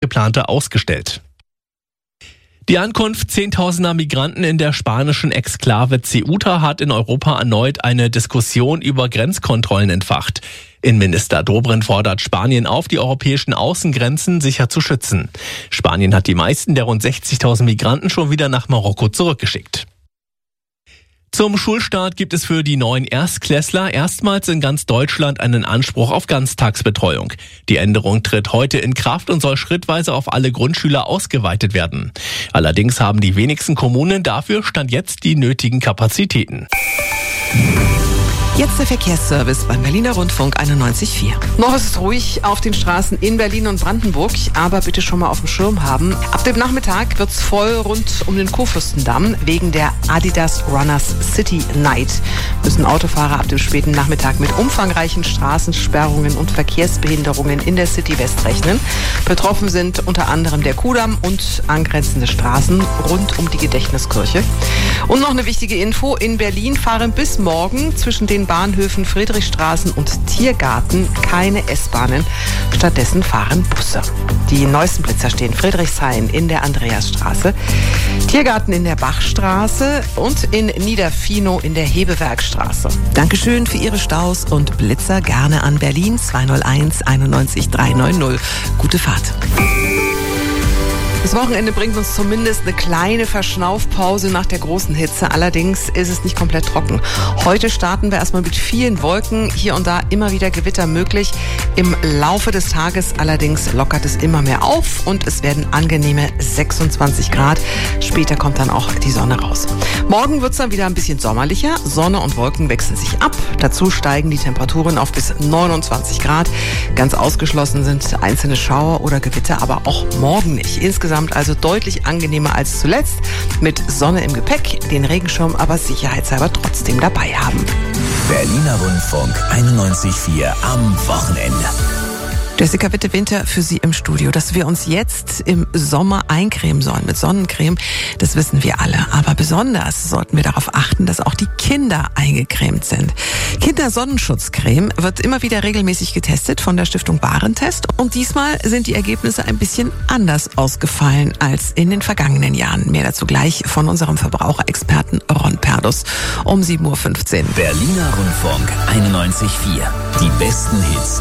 geplante ausgestellt. Die Ankunft zehntausender Migranten in der spanischen Exklave Ceuta hat in Europa erneut eine Diskussion über Grenzkontrollen entfacht. Innenminister Dobrindt fordert Spanien auf, die europäischen Außengrenzen sicher zu schützen. Spanien hat die meisten der rund 60.000 Migranten schon wieder nach Marokko zurückgeschickt. Zum Schulstart gibt es für die neuen Erstklässler erstmals in ganz Deutschland einen Anspruch auf Ganztagsbetreuung. Die Änderung tritt heute in Kraft und soll schrittweise auf alle Grundschüler ausgeweitet werden. Allerdings haben die wenigsten Kommunen dafür Stand jetzt die nötigen Kapazitäten. Jetzt der Verkehrsservice beim Berliner Rundfunk 91.4. Noch ist es ruhig auf den Straßen in Berlin und Brandenburg, aber bitte schon mal auf dem Schirm haben. Ab dem Nachmittag wird's voll rund um den Kurfürstendamm wegen der Adidas Runners City Night. Müssen Autofahrer ab dem späten Nachmittag mit umfangreichen Straßensperrungen und Verkehrsbehinderungen in der City West rechnen. Betroffen sind unter anderem der Kudamm und angrenzende Straßen rund um die Gedächtniskirche. Und noch eine wichtige Info: In Berlin fahren bis morgen zwischen den Bahnhöfen Friedrichstraßen und Tiergarten keine S-Bahnen. Stattdessen fahren Busse. Die neuesten Blitzer stehen Friedrichshain in der Andreasstraße, Tiergarten in der Bachstraße und in Niederfinow in der Hebewerkstraße. Dankeschön für Ihre Staus und Blitzer gerne an Berlin 201 91 390. Gute Fahrt. Das Wochenende bringt uns zumindest eine kleine Verschnaufpause nach der großen Hitze. Allerdings ist es nicht komplett trocken. Heute starten wir erstmal mit vielen Wolken. Hier und da immer wieder Gewitter möglich. Im Laufe des Tages allerdings lockert es immer mehr auf und es werden angenehme 26 Grad. Später kommt dann auch die Sonne raus. Morgen wird es dann wieder ein bisschen sommerlicher. Sonne und Wolken wechseln sich ab. Dazu steigen die Temperaturen auf bis 29 Grad. Ganz ausgeschlossen sind einzelne Schauer oder Gewitter, aber auch morgen nicht. Insgesamt also deutlich angenehmer als zuletzt. Mit Sonne im Gepäck, den Regenschirm aber sicherheitshalber trotzdem dabei haben. Berliner Rundfunk 91.4 am Wochenende. Jessica Witte Winter für Sie im Studio. Dass wir uns jetzt im Sommer eincremen sollen mit Sonnencreme, das wissen wir alle. Aber besonders sollten wir darauf achten, dass auch die Kinder eingecremt sind. Kindersonnenschutzcreme wird immer wieder regelmäßig getestet von der Stiftung Warentest. Und diesmal sind die Ergebnisse ein bisschen anders ausgefallen als in den vergangenen Jahren. Mehr dazu gleich von unserem Verbraucherexperten Ron Perdus um 7.15 Uhr. Berliner Rundfunk 91.4. Die besten Hits